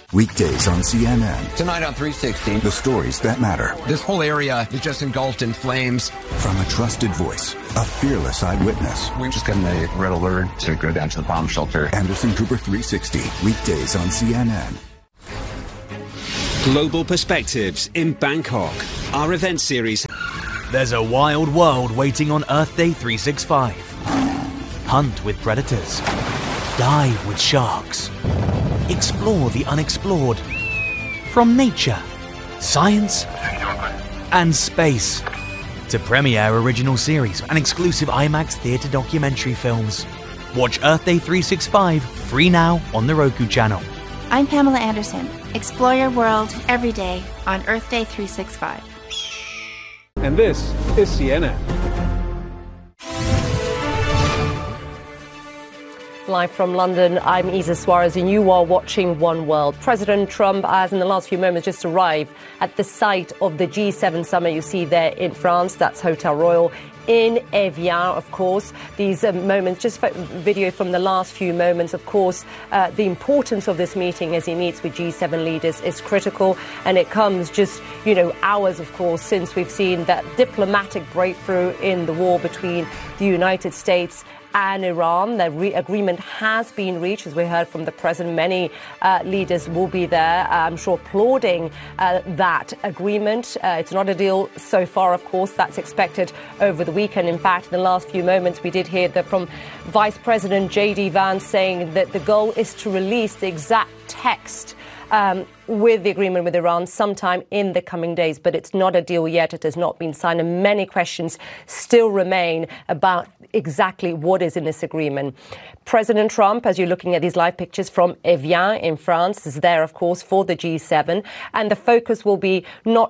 Weekdays on CNN. Tonight on 360. The stories that matter. This whole area is just engulfed in flames. From a trusted voice, a fearless eyewitness. We just got a red alert to go down to the bomb shelter. Anderson Cooper 360. Weekdays on CNN. Global Perspectives in Bangkok. Our event series. There's a wild world waiting on Earth Day 365. Hunt with predators. Dive with sharks. Explore the unexplored. From nature, science, and space to premiere original series and exclusive IMAX theatre documentary films. Watch Earth Day 365 free now on the Roku channel. I'm Pamela Anderson. Explore your world every day on Earth Day 365. And this is CNN. Live from London, I'm Isa Suarez, and you are watching One World. President Trump has, in the last few moments, just arrived at the site of the G7 summit you see there in France. That's Hotel Royal in Evian, of course. These moments, just video from the last few moments, of course, the importance of this meeting as he meets with G7 leaders is critical. And it comes just, hours, of course, since we've seen that diplomatic breakthrough in the war between the United States and Iran. The agreement has been reached, as we heard from the president. Many leaders will be there, I'm sure, applauding that agreement. It's not a deal so far, of course. That's expected over the weekend. In fact, in the last few moments, we did hear that from Vice President J.D. Vance saying that the goal is to release the exact text with the agreement with Iran sometime in the coming days. But it's not a deal yet. It has not been signed. And many questions still remain about exactly what is in this agreement. President Trump, as you're looking at these live pictures from Evian in France, is there, of course, for the G7. And the focus will be not